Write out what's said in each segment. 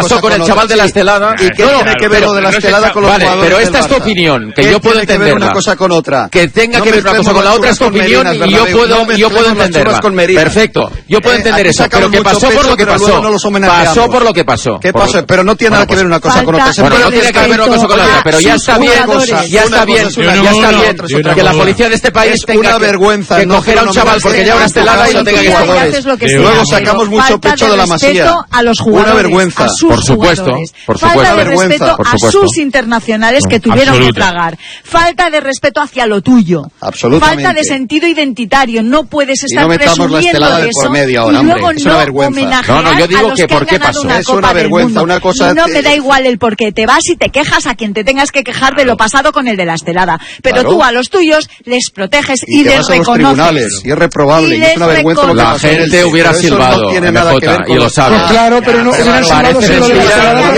pasó con el chaval de la Estelada. ¿Y qué tiene que ver lo de la Estelada con los jugadores? Pero esta es tu opinión, que yo puedo entenderla. Una cosa con otra. Que tenga que ver una cosa con la otra es tu opinión y yo puedo entenderla. Perfecto, yo puedo entender eso, pero que pasó por lo que pasó. Pasó por lo que pasó. ¿Qué pasó? Pero no tiene nada que ver una cosa con otra. Bueno, no tiene que ver una cosa con la otra, pero ya está bien que la policía de este país tenga que coger a un chaval porque lleva una Estelada y lo tenga que jugar. Luego sacamos mucho pecho de la Masía. Una vergüenza. Por supuesto. Falta de respeto a sus internacionales que tuvieron que tragar. Falta de respeto hacia lo tuyo. Absolutamente. Falta de sentido identitario. No puedes estar presumiendo de eso y luego no homenajear a los que han ganado una Copa del Mundo. No me da igual el por qué. Te vas y te quejas a quien te tengas que quejar de lo pasado con el de la Estelada. Pero tú a los tuyos les proteges y les reconoces. Y es reprobable. Y es una vergüenza lo que la gente hubiera silbado en MJ y lo sabe. Pues claro, pero no hubieran silbado si lo de la Estelada.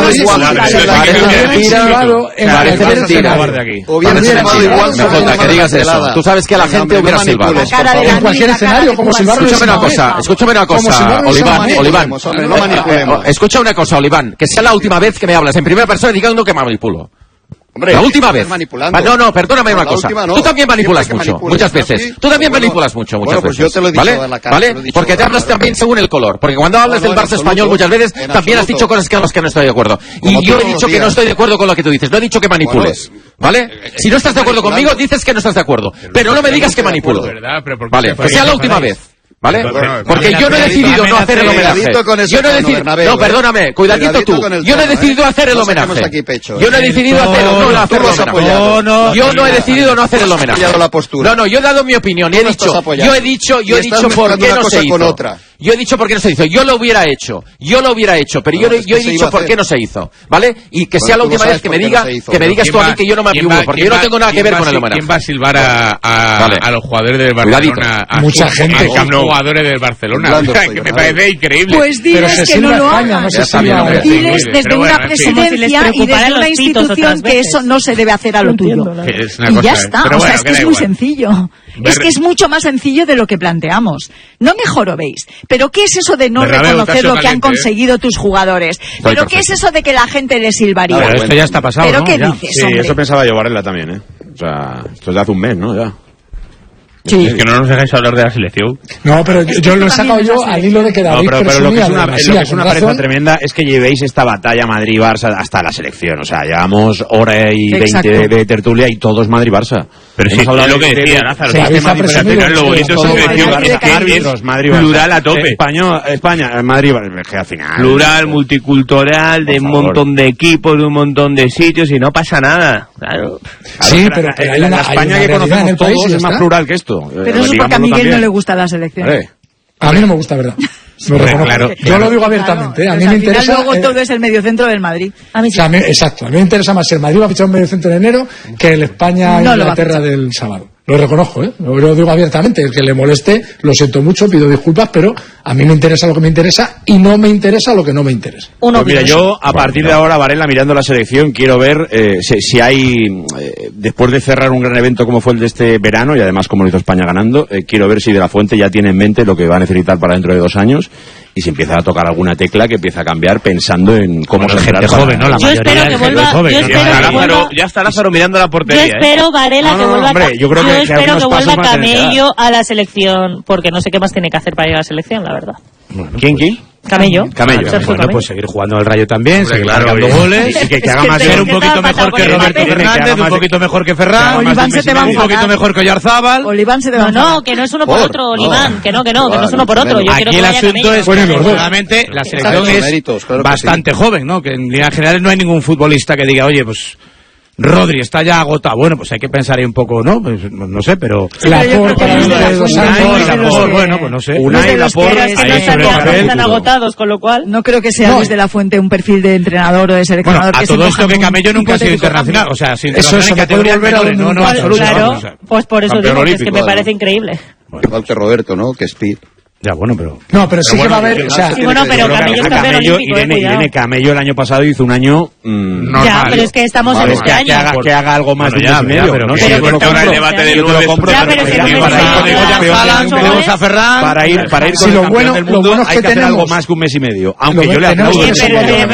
Parece mentira. Hubiera silbado igual. MJ, que digas eso. Tú sabes que la gente hubiera silbado. En cualquier escenario, como silbar. Escúchame una cosa, Oliván. Escucha una cosa, Oliván. Que sea la última vez que me hablas en primera persona y digas no que me manipulo. Hombre, la última vez. No, perdóname una cosa. Tú también manipulas mucho, muchas veces. Tú también manipulas mucho, muchas veces. Yo te lo he dicho ¿Vale? Porque te hablas también según el color. Porque cuando hablas del Barça español muchas veces también has dicho cosas con las que no estoy de acuerdo. Y yo he dicho que no estoy de acuerdo con lo que tú dices. No he dicho que manipules. ¿Vale? Si no estás de acuerdo conmigo, dices que no estás de acuerdo. Pero no me digas que manipulo. Vale, que sea la última vez. ¿Vale? Porque yo no he decidido no hacer el homenaje. Yo no he decidido... No, perdóname, cuidadito tú. Yo no he decidido hacer el homenaje. Yo no he decidido hacer el homenaje. Yo no he decidido no hacer el homenaje. No, yo he dado mi opinión y he dicho por qué no se hizo. Yo he dicho por qué no se hizo. Yo lo hubiera hecho, pero yo he dicho por qué no se hizo, ¿vale? Y que sea la última vez que me digas tú a mí que yo no me atribuyo, porque yo no tengo nada que ver con el homenaje. ¿Quién va a silbar a los jugadores del Barcelona? Mucha gente. Jugadores del Barcelona, que me parece increíble. Pues diles que no lo hagan. Diles desde una presidencia y desde una institución que eso no se debe hacer a lo tuyo. Y ya está, o sea, es que es muy sencillo. Es que es mucho más sencillo de lo que planteamos. No me jorobéis. ¿Pero qué es eso de no reconocer lo que han conseguido tus jugadores? ¿Pero qué es eso de que la gente les silbaría? Pero esto ya está pasado, ¿pero qué dices, sí, hombre? Eso pensaba yo, Varela, también, ¿eh? O sea, esto es de hace un mes, ¿no? Ya. Sí. Es que no nos dejáis hablar de la selección. No, pero yo lo he sacado yo al hilo de que David pero lo que es una pereza razón tremenda es que llevéis esta batalla Madrid-Barça hasta la selección. O sea, llevamos hora y 20 de tertulia y todo es Madrid-Barça. Pero sí, es lo que decía Lázaro. Lo bonito es selección plural a tope. España, Madrid, que al final... Plural, multicultural, de un montón de equipos, de un montón de sitios y no pasa nada. Claro. Sí, pero la España que conocemos todos es más plural que esto. Pero eso es porque a Miguel no le gusta la selección. A mí no me gusta, ¿verdad? Claro. Yo lo digo abiertamente. Claro. A mí me interesa. Luego todo es el mediocentro del Madrid. A mí sí. Exacto. A mí me interesa más el Madrid va a fichar un mediocentro en enero que el España-Inglaterra del sábado. Lo reconozco, lo digo abiertamente. El que le moleste, lo siento mucho, pido disculpas, pero a mí me interesa lo que me interesa y no me interesa lo que no me interesa. Pues mira, yo a partir de ahora, Varela, mirando la selección, quiero ver si hay, después de cerrar un gran evento como fue el de este verano, y además como lo hizo España ganando, quiero ver si De la Fuente ya tiene en mente lo que va a necesitar para dentro de 2 años y si empieza a tocar alguna tecla que empieza a cambiar pensando en cómo se gente joven, ¿no? La yo espero que vuelva. Ya está Lázaro mirando la portería. Yo espero, Varela, que vuelva. Yo espero que vuelva Camello a la selección, porque no sé qué más tiene que hacer para ir a la selección, la verdad. Bueno. ¿Quién? Camello. Bueno, pues seguir jugando al Rayo también, seguir marcando goles y que haga más ser un poquito mejor que Roberto Fernández, un poquito mejor que Ferran, un poquito mejor que Oyarzábal. Oliván se te va. No, que no es uno por otro, Oliván, que no es uno por otro. Yo quiero que el vaya asunto es Camello. que seguramente la selección es bastante joven, ¿no? Que en líneas generales no hay ningún futbolista que diga, oye, pues Rodri está ya agotado. Bueno, pues hay que pensar ahí un poco, ¿no? Pues, no sé, pero... Bueno, pues no sé. Unai, Laporte... están agotados, con lo cual... No creo que sea Luis de la Fuente un perfil de entrenador o de seleccionador. Bueno, a todo esto que Camello nunca ha sido internacional. O sea, sin eso en categoría menores, no absoluto. Claro, pues por eso digo que es que me parece increíble. Igual que Roberto, ¿no? Que Speed. Ya, bueno, pero... No, pero sí que va a haber... pero Camello es campeón olímpico, Irene Camello el año pasado hizo un año... normal. Ya, pero es que estamos en este año. Que haga algo más de un mes y medio. Pero el debate del 9... Ya, pero es que tenemos a Ferran... Para ir con el campeón del mundo hay que hacer algo más que un mes y medio. Aunque yo le aplaudo.